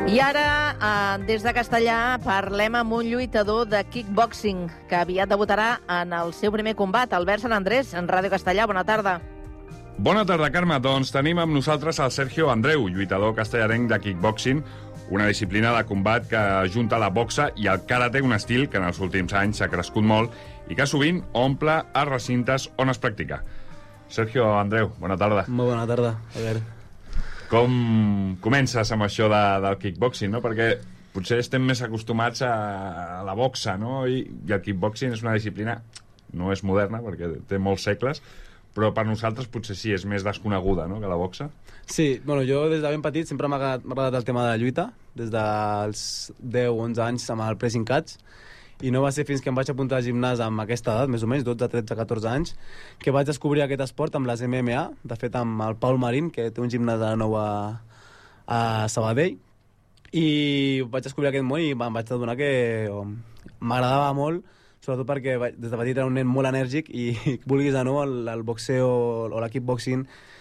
I ara, des de Castellà, parlem amb un lluitador de kickboxing que aviat debutarà en el seu primer combat, Albert Sant Andrés, en Ràdio Castellà. Bona tarda. Bona tarda, Carme. Doncs tenim amb nosaltres el Sergio Andreu, lluitador castellarenc de kickboxing, una disciplina de combat que junta la boxa i el karate, un estil que en els últims anys s'ha crescut molt i que sovint omple els recintes on es practica. Sergio Andreu, bona tarda. Molt bona tarda, Albert. Com comences amb això del kickboxing, no? Perquè potser estem més acostumats a la boxa, no? I el kickboxing és una disciplina, no és moderna, perquè té molts segles, però per nosaltres potser sí, és més desconeguda, no?, que la boxa. Sí, bueno, jo des de ben petit sempre m'ha agradat el tema de la lluita, des dels 10 o 11 anys amb el pressing catch, i no va ser fins que em vaig apuntar al gimnàs amb aquesta edat, més o menys, 12, 13, 14 anys, que vaig descobrir aquest esport amb les MMA, de fet amb el Paul Marín, que té un gimnàs de nou a Sabadell, i vaig descobrir aquest món i em vaig adonar que m'agradava molt, sobretot perquè des de petit era un nen molt enèrgic i vulguis o no, el boxeo o la kickboxing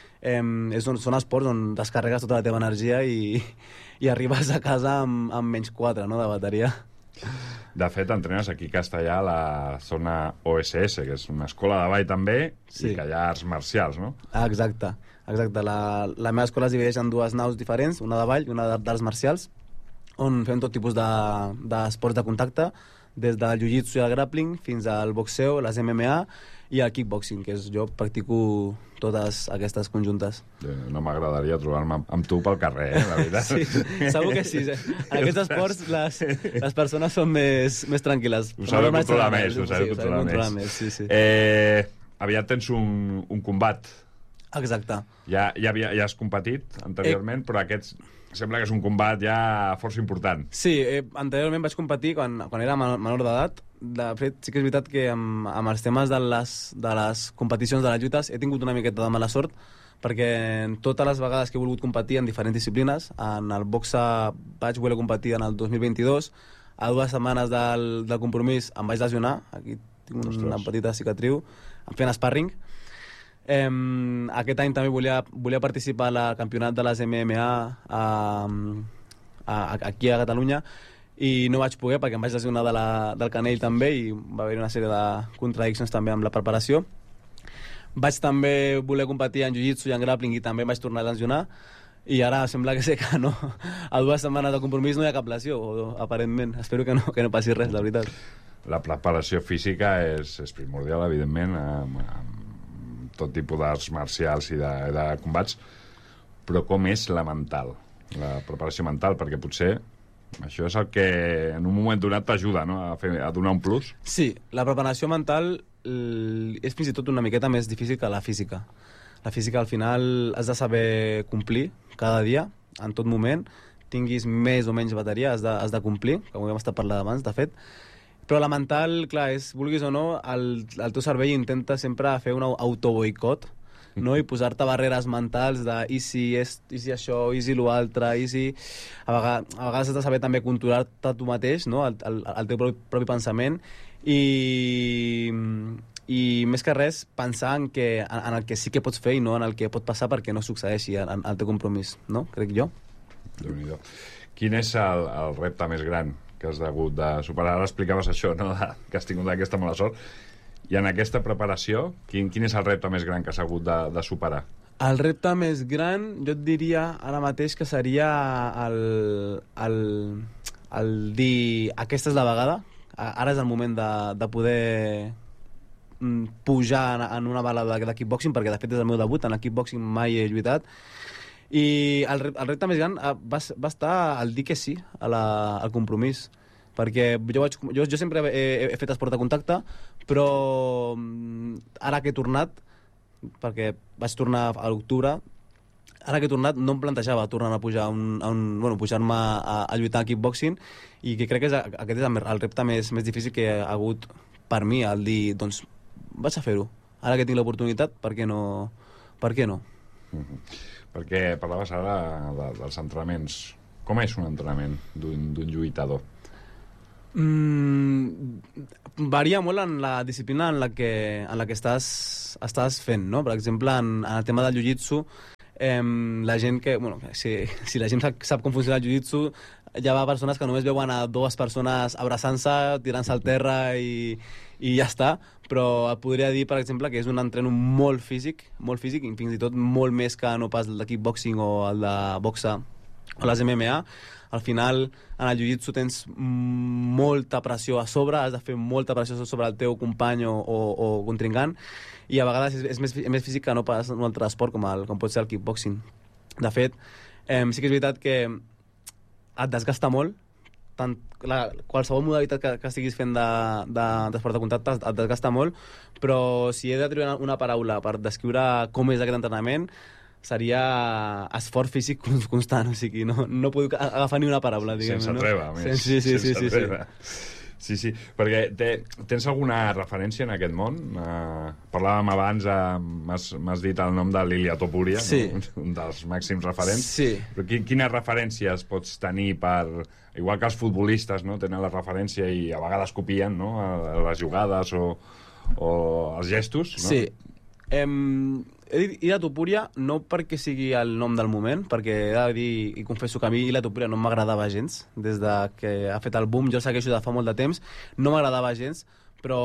són esports on descarregues tota la teva energia i arribes a casa amb menys 4, no, de bateria. De fet, entrenes aquí a Castellà a la zona OSS, que és una escola de ball també, sí, i que hi ha arts marcials, no? Exacte. La meva escola es divideix en dues naus diferents, una de ball i una d'arts marcials, on fem tot tipus d'esports de contacte, des del jiu-jitsu i el grappling fins al boxeo, les MMA i el kickboxing, que jo practico totes aquestes conjuntes. No m'agradaria trobar-me amb tu pel carrer, la veritat. Sí, segur que sí. En aquests esports les persones són més tranquil·les. Ho sabeu controlar més. Sí. Aviat tens un combat. Exacte. Ja has competit anteriorment, però aquest sembla que és un combat ja força important. Sí, anteriorment vaig competir quan era menor d'edat. De fet, sí que és veritat que amb els temes de les competicions de les lluites he tingut una miqueta de mala sort, perquè totes les vegades que he volgut competir en diferents disciplines, en el boxe vaig voler competir en el 2022, a 2 setmanes del compromís em vaig lesionar, aquí tinc una petita cicatriu, fent sparring. Aquest any també volia participar al campionat de les MMA aquí a Catalunya i no vaig poder perquè em vaig lesionar del canell també i va haver una sèrie de contradiccions també amb la preparació. Vaig també voler competir en jiu-jitsu i en grappling i també em vaig tornar a lesionar i ara sembla que sé que no, a 2 setmanes de compromís no hi ha cap lesió, aparentment. Espero que no passi res, la veritat. La preparació física és primordial, evidentment, amb tot tipus d'arts marcials i de combats, però com és la mental, la preparació mental? Perquè potser això és el que en un moment donat t'ajuda, no?, a donar un plus. Sí, la preparació mental és fins i tot una miqueta més difícil que la física. La física al final has de saber complir cada dia, en tot moment, tinguis més o menys bateria, has de complir, com hem estat parlant abans, de fet. Però la mental, clar, vulguis o no, el teu cervell intenta sempre fer un autoboicot, no? I posar-te barreres mentals de i si això, i si l'altre, i si... A vegades has de saber també controlar-te tu mateix, no?, el teu propi pensament, i més que res pensar en el que sí que pots fer i no en el que pot passar perquè no succeeixi en el teu compromís, no?, crec jo. Déu-n'hi-do. Quin és el repte més gran que has hagut de superar? Ara explicaves això, no?, que has tingut aquesta mala sort. I en aquesta preparació, quin és el repte més gran que has hagut de superar? El repte més gran, jo et diria ara mateix que seria el dir aquesta és la vegada, ara és el moment de poder pujar en una bala de kickboxing, perquè de fet és el meu debut, en el kickboxing mai he lluitat, i el repte més gran va estar al dir que sí al compromís, perquè jo sempre he fet esport de contacte, però ara que he tornat, perquè vaig tornar a l'octubre, ara que he tornat no em plantejava tornar a pujar pujar-me a lluitar al kickboxing, i que crec que aquest és el repte més difícil que ha hagut per mi, el dir, doncs vaig a fer-ho, ara que tinc l'oportunitat, per què no? Perquè parlaves ara dels entrenaments. Com és un entrenament d'un lluitador? Varia molt en la disciplina en la que estàs fent, no? Per exemple, en el tema del jiu-jitsu la gent que... Bueno, si la gent sap com funciona el jiu-jitsu, hi ha persones que només veuen a dues persones abraçant-se, tirant-se al terra i ja està, però et podria dir, per exemple, que és un entreno molt físic, i fins i tot molt més que no pas el de kickboxing o el de boxa o les MMA. Al final, en el jiu-jitsu tens molta pressió a sobre, has de fer molta pressió sobre el teu company o contrincant, i a vegades és més físic que no pas un altre esport com pot ser el kickboxing. De fet, sí que és veritat que et desgasta molt, qualsevol modalitat que estiguis fent d'esport de contacte et desgasta molt, però si he de treure una paraula per descriure com és aquest entrenament, seria esforç físic constant, o sigui, no puc agafar ni una paraula, diguem. Sense treva, a més. Sí. Sí, perquè tens alguna referència en aquest món? Parlàvem abans, m'has dit el nom de l'Ilia Topuria, sí, no? Un dels màxims referents. Sí. Però quines referències pots tenir per... Igual que els futbolistes, no? Tenen la referència i a vegades copien, no? Les jugades o els gestos, no? Sí. He dit Ilia Topuria no perquè sigui el nom del moment, perquè he de dir i confesso que a mi Ilia Topuria no m'agradava gens des de que ha fet el boom. Jo el segueixo de fa molt de temps, no m'agradava gens, però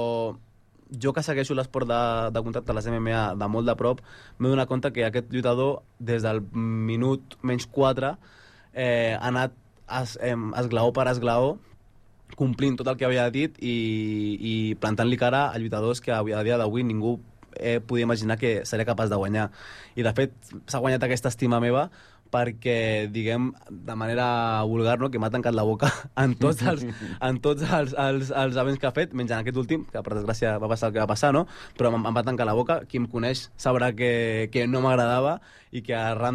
jo que segueixo l'esport de contacte, les MMA, de molt de prop, m'he donat compte que aquest lluitador, des del minut menys 4, ha anat esglaó per esglaó, complint tot el que havia dit i plantant-li cara a lluitadors que a dia d'avui ningú podia imaginar que seria capaç de guanyar. I de fet s'ha guanyat aquesta estima meva perquè, diguem, de manera vulgar, no, que m'ha tancat la boca en tots els events que ha fet, menys en aquest últim, que per desgràcia va passar el que va passar, no? Però em va tancar la boca. Qui em coneix sabrà que no m'agradava i que arran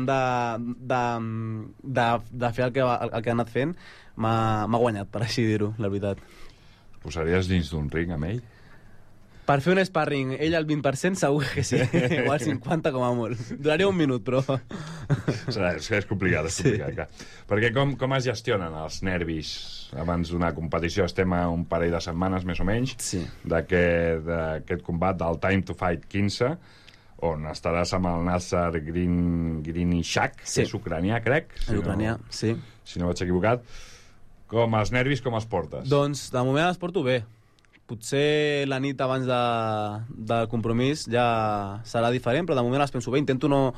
de fer el que ha anat fent m'ha guanyat, per així dir-ho, la veritat. Posaries dins d'un ring amb ell? Per fer un sparring, ell al 20% segur que sí, o al 50% com a molt. Duraria un minut, però... És complicat, clar. Perquè com es gestionen els nervis abans d'una competició? Estem a un parell de setmanes, més o menys, sí, d'aquest combat del Time to Fight 15, on estaràs amb el Nazar Grinishak, sí, que és ucranià, crec. Ucranià, sí. Si no vaig equivocat. Com els nervis, com els portes? Doncs, de moment els porto bé. Potser la nit abans del compromís ja serà diferent, però de moment els penso bé. Intento no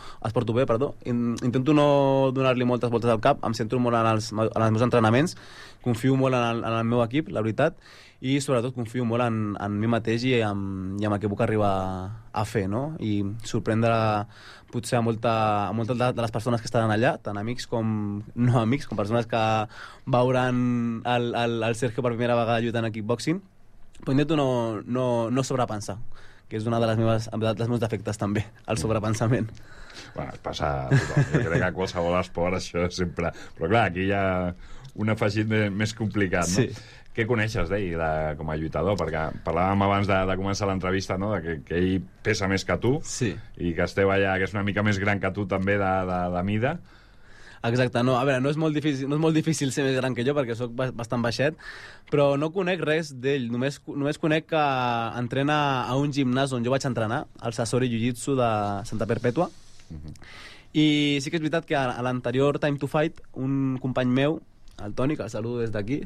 donar-li moltes voltes al cap. Em centro molt en els meus entrenaments, confio molt en el meu equip, la veritat, i sobretot confio molt en mi mateix i amb el que puc arribar a fer, no? I sorprendre potser a moltes de les persones que estaran allà, tant amics com no amics, com persones que veuran el Sergio per primera vegada lluitant a kickboxing. Però intento no sobrepensar, que és una dels meus defectes també, el sobrepensament. Bueno, es passa a tothom. Jo crec que a qualsevol esport això sempre... Però clar, aquí hi ha un afegit més complicat, no? Sí. Què coneixes d'ell com a lluitador? Perquè parlàvem abans de començar l'entrevista, no? Que ell pesa més que tu, sí, i que esteu allà, que és una mica més gran que tu també de mida. Exacte, no, a veure, no és molt difícil ser més gran que jo perquè sóc bastant baixet, però no conec res d'ell, només conec que entrena a un gimnàs on jo vaig entrenar, el Sasori Jiu-Jitsu de Santa Perpètua, i sí que és veritat que a l'anterior Time to Fight un company meu, el Toni, que el saludo des d'aquí,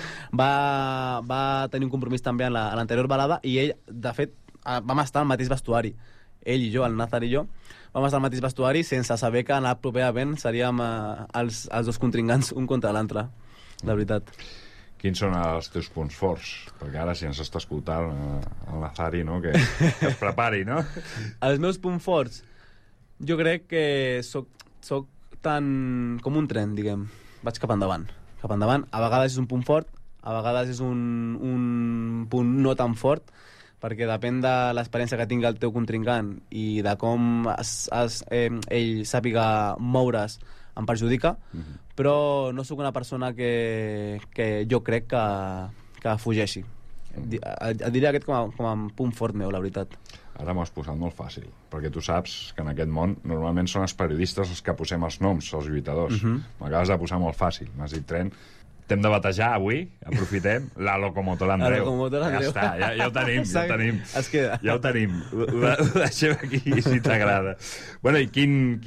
va tenir un compromís també a l'anterior balada, i ell, de fet, vam estar al mateix vestuari, ell i jo, el Nazar i jo, vam estar al mateix vestuari sense saber que en el proper event seríem els dos contrincants un contra l'altre, la veritat. Quins són els teus punts forts? Perquè ara, si ens està escoltant el Nazari, no? que es prepari, no? Els meus punts forts? Jo crec que soc tan com un tren, diguem. Vaig cap endavant. A vegades és un punt fort, a vegades és un punt no tan fort, perquè depèn de l'experiència que tingui el teu contrincant i de com ell sàpiga moure's, em perjudica, però no sóc una persona que jo crec que fugeixi. Diria aquest com a punt fort meu, la veritat. Ara m'ho has posat molt fàcil, perquè tu saps que en aquest món normalment són els periodistes els que posem els noms, els lluitadors. M'acabes de posar molt fàcil, m'has dit tren. T'hem de batejar avui, aprofitem, la locomotora Andreu. La locomotora Andreu. Ja està, ja ho tenim. Es queda. Ja ho tenim. Ho deixem aquí, si t'agrada. Bueno, i quin